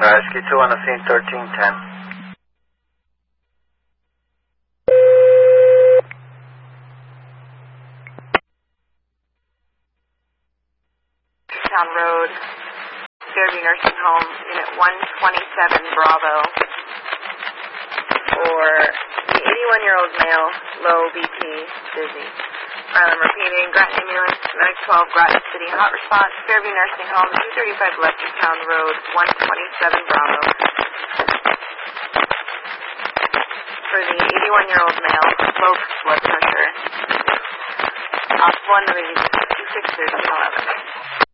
Rescue 2 on the scene, 1310. Town Road, Fairview Nursing Home, Unit 127, Bravo, for the 81-year-old male, low BP, dizzy. I'm repeating, Groton Ambulance, Medic 12, Groton City, hot response, Fairview Nursing Home, 235 Lester Town Road, 127, Bravo. For the 81-year-old male, low blood pressure, off 1 to 26, 1311.